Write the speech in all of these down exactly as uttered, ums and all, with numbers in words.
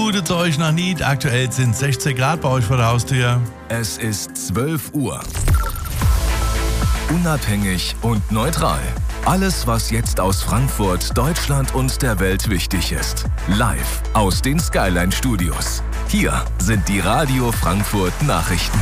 gute euch noch nie. Aktuell sind sechzehn Grad bei euch vor der Haustür. Es ist zwölf Uhr. Unabhängig und neutral. Alles, was jetzt aus Frankfurt, Deutschland und der Welt wichtig ist. Live aus den Skyline Studios. Hier sind die Radio Frankfurt Nachrichten.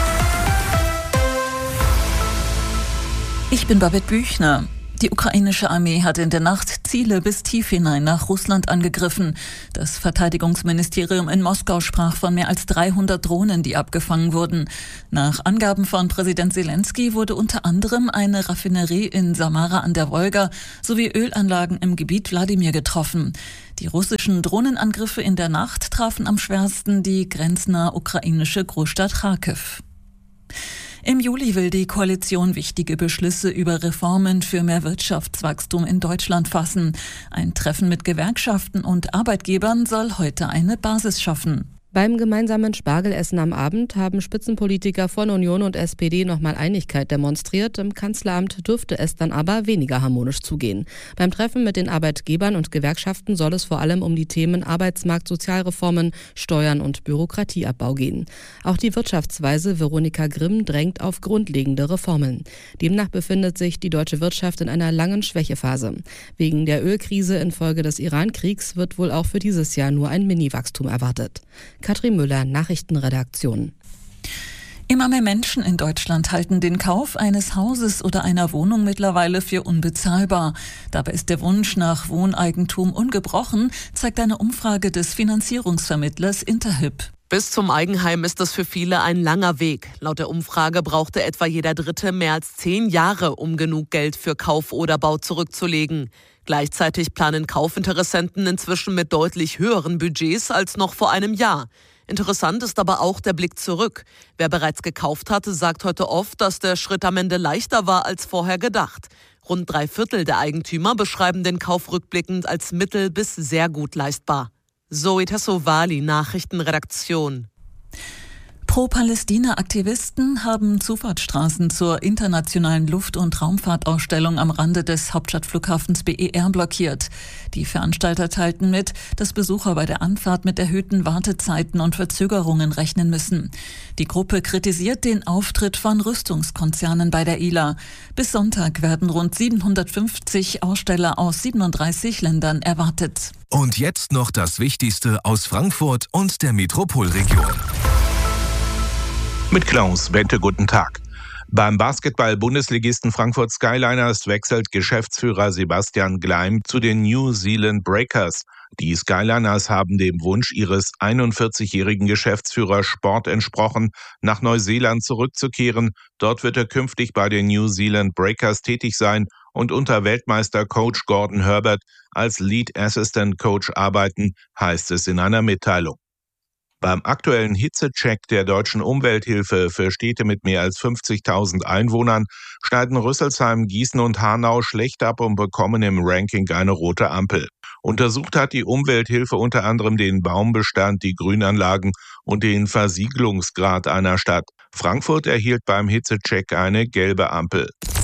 Ich bin Babette Büchner. Die ukrainische Armee hat in der Nacht Ziele bis tief hinein nach Russland angegriffen. Das Verteidigungsministerium in Moskau sprach von mehr als dreihundert Drohnen, die abgefangen wurden. Nach Angaben von Präsident Zelensky wurde unter anderem eine Raffinerie in Samara an der Wolga sowie Ölanlagen im Gebiet Wladimir getroffen. Die russischen Drohnenangriffe in der Nacht trafen am schwersten die grenznahe ukrainische Großstadt Charkiw. Im Juli will die Koalition wichtige Beschlüsse über Reformen für mehr Wirtschaftswachstum in Deutschland fassen. Ein Treffen mit Gewerkschaften und Arbeitgebern soll heute eine Basis schaffen. Beim gemeinsamen Spargelessen am Abend haben Spitzenpolitiker von Union und S P D nochmal Einigkeit demonstriert. Im Kanzleramt dürfte es dann aber weniger harmonisch zugehen. Beim Treffen mit den Arbeitgebern und Gewerkschaften soll es vor allem um die Themen Arbeitsmarkt, Sozialreformen, Steuern und Bürokratieabbau gehen. Auch die Wirtschaftsweise Veronika Grimm drängt auf grundlegende Reformen. Demnach befindet sich die deutsche Wirtschaft in einer langen Schwächephase. Wegen der Ölkrise infolge des Iran-Kriegs wird wohl auch für dieses Jahr nur ein Mini-Wachstum erwartet. Katrin Müller, Nachrichtenredaktion. Immer mehr Menschen in Deutschland halten den Kauf eines Hauses oder einer Wohnung mittlerweile für unbezahlbar. Dabei ist der Wunsch nach Wohneigentum ungebrochen, zeigt eine Umfrage des Finanzierungsvermittlers Interhyp. Bis zum Eigenheim ist es für viele ein langer Weg. Laut der Umfrage brauchte etwa jeder Dritte mehr als zehn Jahre, um genug Geld für Kauf oder Bau zurückzulegen. Gleichzeitig planen Kaufinteressenten inzwischen mit deutlich höheren Budgets als noch vor einem Jahr. Interessant ist aber auch der Blick zurück. Wer bereits gekauft hatte, sagt heute oft, dass der Schritt am Ende leichter war als vorher gedacht. Rund drei Viertel der Eigentümer beschreiben den Kauf rückblickend als mittel- bis sehr gut leistbar. Zoe Tassovali, Nachrichtenredaktion. Pro-Palästina-Aktivisten haben Zufahrtsstraßen zur internationalen Luft- und Raumfahrtausstellung am Rande des Hauptstadtflughafens B E R blockiert. Die Veranstalter teilten mit, dass Besucher bei der Anfahrt mit erhöhten Wartezeiten und Verzögerungen rechnen müssen. Die Gruppe kritisiert den Auftritt von Rüstungskonzernen bei der I L A. Bis Sonntag werden rund siebenhundertfünfzig Aussteller aus siebenunddreißig Ländern erwartet. Und jetzt noch das Wichtigste aus Frankfurt und der Metropolregion. Mit Klaus Bente, guten Tag. Beim Basketball-Bundesligisten Frankfurt Skyliners wechselt Geschäftsführer Sebastian Gleim zu den New Zealand Breakers. Die Skyliners haben dem Wunsch ihres einundvierzigjährigen Geschäftsführers Sport entsprochen, nach Neuseeland zurückzukehren. Dort wird er künftig bei den New Zealand Breakers tätig sein und unter Weltmeister-Coach Gordon Herbert als Lead Assistant Coach arbeiten, heißt es in einer Mitteilung. Beim aktuellen Hitzecheck der Deutschen Umwelthilfe für Städte mit mehr als fünfzigtausend Einwohnern schneiden Rüsselsheim, Gießen und Hanau schlecht ab und bekommen im Ranking eine rote Ampel. Untersucht hat die Umwelthilfe unter anderem den Baumbestand, die Grünanlagen und den Versiegelungsgrad einer Stadt. Frankfurt erhielt beim Hitzecheck eine gelbe Ampel.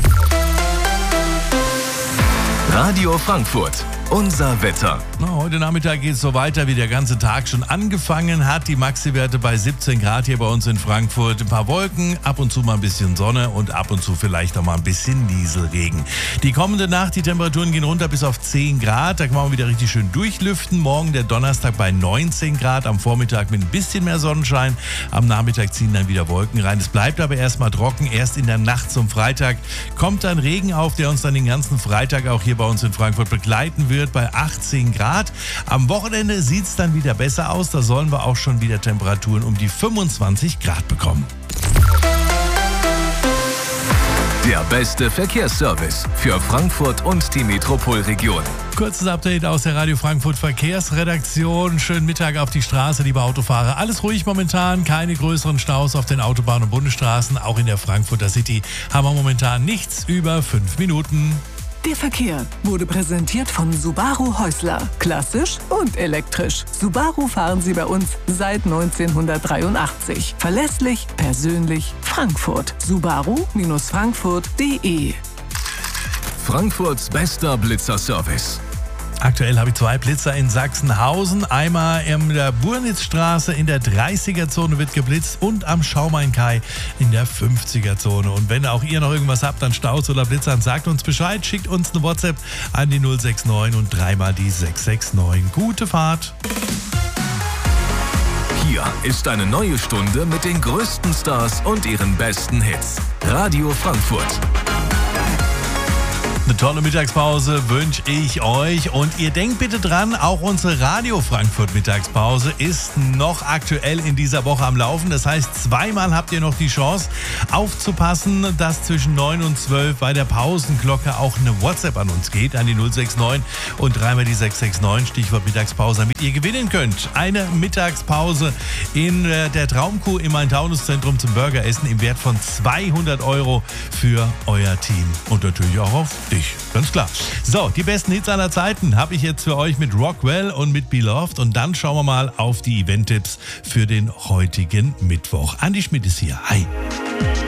Radio Frankfurt. Unser Wetter. Na, heute Nachmittag geht es so weiter, wie der ganze Tag schon angefangen hat. Die Maxi-Werte bei siebzehn Grad hier bei uns in Frankfurt. Ein paar Wolken, ab und zu mal ein bisschen Sonne und ab und zu vielleicht auch mal ein bisschen Nieselregen. Die kommende Nacht, die Temperaturen gehen runter bis auf zehn Grad. Da kann man wieder richtig schön durchlüften. Morgen der Donnerstag bei neunzehn Grad. Am Vormittag mit ein bisschen mehr Sonnenschein. Am Nachmittag ziehen dann wieder Wolken rein. Es bleibt aber erstmal trocken. Erst in der Nacht zum Freitag kommt dann Regen auf, der uns dann den ganzen Freitag auch hier bei uns in Frankfurt begleiten wird. Bei achtzehn Grad. Am Wochenende sieht es dann wieder besser aus. Da sollen wir auch schon wieder Temperaturen um die fünfundzwanzig Grad bekommen. Der beste Verkehrsservice für Frankfurt und die Metropolregion. Kurzes Update aus der Radio Frankfurt Verkehrsredaktion. Schönen Mittag auf die Straße, liebe Autofahrer. Alles ruhig momentan, keine größeren Staus auf den Autobahnen und Bundesstraßen. Auch in der Frankfurter City haben wir momentan nichts über fünf Minuten. Der Verkehr wurde präsentiert von Subaru Häusler. Klassisch und elektrisch. Subaru fahren Sie bei uns seit neunzehnhundertdreiundachtzig. Verlässlich, persönlich, Frankfurt. Subaru Frankfurt punkt de. Frankfurts bester Blitzerservice. Aktuell habe ich zwei Blitzer in Sachsenhausen. Einmal in der Burnitzstraße in der dreißiger-Zone wird geblitzt und am Schaumainkai in der fünfziger-Zone. Und wenn auch ihr noch irgendwas habt an Staus oder Blitzern, sagt uns Bescheid, schickt uns eine WhatsApp an die null sechs neun und dreimal die sechs sechs neun. Gute Fahrt! Hier ist eine neue Stunde mit den größten Stars und ihren besten Hits. Radio Frankfurt. Eine tolle Mittagspause wünsche ich euch und ihr denkt bitte dran, auch unsere Radio Frankfurt Mittagspause ist noch aktuell in dieser Woche am Laufen. Das heißt, zweimal habt ihr noch die Chance aufzupassen, dass zwischen neun und zwölf bei der Pausenglocke auch eine WhatsApp an uns geht, an die null sechs neun und dreimal die sechs sechs neun, Stichwort Mittagspause, damit ihr gewinnen könnt. Eine Mittagspause in der Traumkuh im Main-Taunus-Zentrum zum Burgeressen im Wert von zweihundert Euro für euer Team und natürlich auch auf dich. Ganz klar. So, die besten Hits aller Zeiten habe ich jetzt für euch mit Rockwell und mit Beloved. Und dann schauen wir mal auf die Event-Tipps für den heutigen Mittwoch. Andi Schmidt ist hier. Hi.